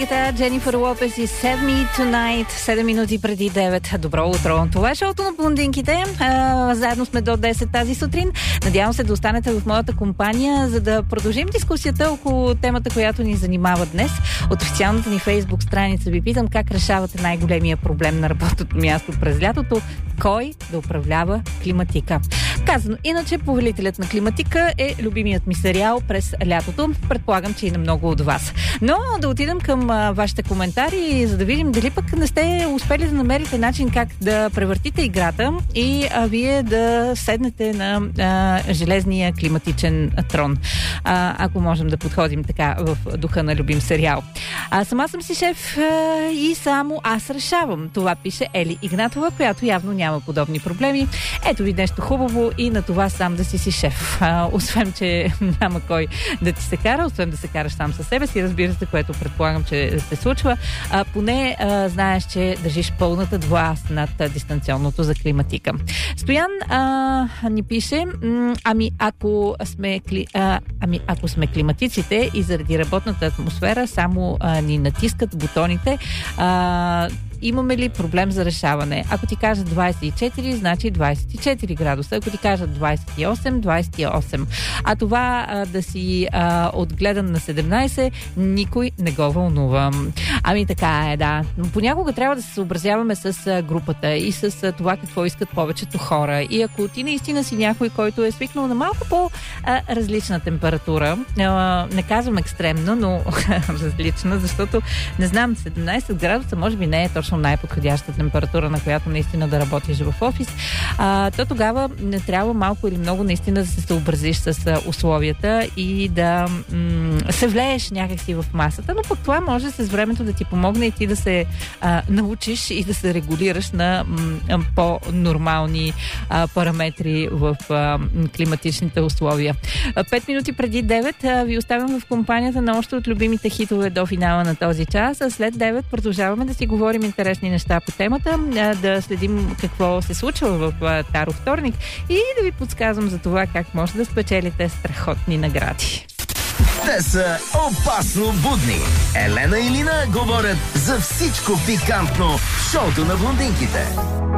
Дженифър Лопес и Save Me Tonight, 7 минути преди 9. Добро утро! Това е шоуто на блондинките. Заедно сме до 10 тази сутрин. Надявам се да останете в моята компания, за да продължим дискусията около темата, която ни занимава днес. От официалната ни Фейсбук страница ви питам как решавате най-големия проблем на работното място през лятото. Кой да управлява климатика? Казано иначе, Повелителят на климатика е любимият ми сериал през лятото. Предполагам, че и на много от вас. Но да отидем към вашите коментари, за да видим дали пък не сте успели да намерите начин как да превъртите играта и вие да седнете на железния климатичен трон. Ако можем да подходим така в духа на любим сериал. Сама съм си шеф и само аз решавам. Това пише Ели Игнатова, която явно няма подобни проблеми. Ето ви нещо хубаво и на това сам да си шеф. Освен, че няма кой да ти се кара, освен да се караш сам със себе си, разбира се, което предполагам, че се случва. Поне знаеш, че държиш пълната власт над дистанционното за климатика. Стоян ни пише, ако сме климатиците и заради работната атмосфера само ни натискат бутоните, имаме ли проблем за решаване? Ако ти кажат 24, значи 24 градуса. Ако ти кажат 28, 28. А това да си отгледан на 17, никой не го вълнува. Така е, да. Понякога трябва да се съобразяваме с групата и с това какво искат повечето хора. И ако ти наистина си някой, който е свикнал на малко по-различна температура, не казвам екстремна, но различна, защото не знам, 17 градуса може би не е точно най-подходяща температура, на която наистина да работиш в офис, то тогава не трябва малко или много наистина да се съобразиш с условията и да се влееш някакси в масата, но пък това може с времето да ти помогне и ти да се научиш и да се регулираш на по-нормални параметри в климатичните условия. 5 минути преди 9 ви оставям в компанията на още от любимите хитове до финала на този час, а след 9 продължаваме да си говорим интересни неща по темата, да следим какво се случва в Таро вторник и да ви подсказвам за това как може да спечелите страхотни награди. Те са опасно будни. Елена и Лина говорят за всичко пикантно в шоуто на блондинките.